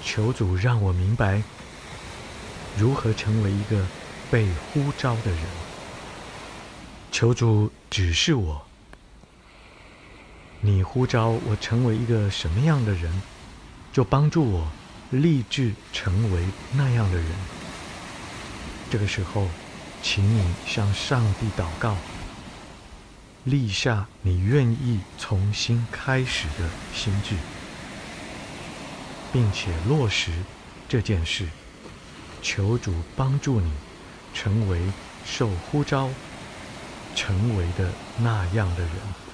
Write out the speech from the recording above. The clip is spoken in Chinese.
求主让我明白如何成为一个被呼召的人。求主指示我，你呼召我成为一个什么样的人，就帮助我立志成为那样的人。这个时候，请你向上帝祷告，立下你愿意重新开始的心志，并且落实这件事。求主帮助你成为受呼召成为的那样的人。